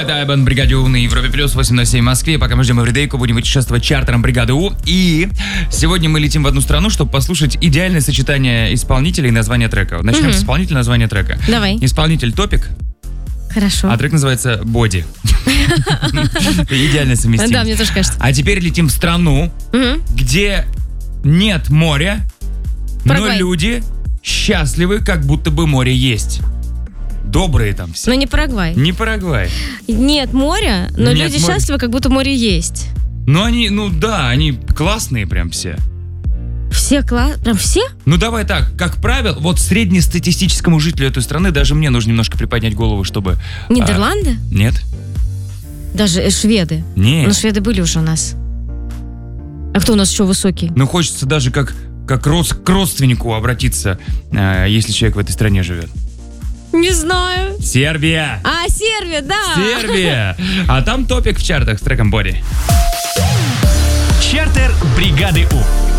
это Бен Бригаде У на Европе Плюс 8:07 в Москве. Пока мы ждем Эвридейку, будем путешествовать чартером Бригады У. И сегодня мы летим в одну страну, чтобы послушать идеальное сочетание исполнителей и названия трека. Начнем с исполнителя, названия трека. Давай. Исполнитель Топик. Хорошо. А трек называется «Боди». Идеально совместим. Да, мне тоже кажется. А теперь летим в страну, где нет моря, но люди счастливы, как будто бы море есть. Добрые там все. Но не Парагвай. Не Парагвай. Нет моря, но Нет люди моря. счастливы, как будто море есть. Но они, они классные прям все. Все прям все? Ну давай так, как правило, вот среднестатистическому жителю этой страны, даже мне нужно немножко приподнять голову, чтобы... Нидерланды? Нет. Даже шведы? Нет. Ну, шведы были уже у нас. А кто у нас еще высокий? Ну хочется даже к родственнику обратиться, если человек в этой стране живет. Не знаю. Сербия! А, Сербия, да! Сербия! А там Топик в чартах с треком «Боди». Чартер Бригады У.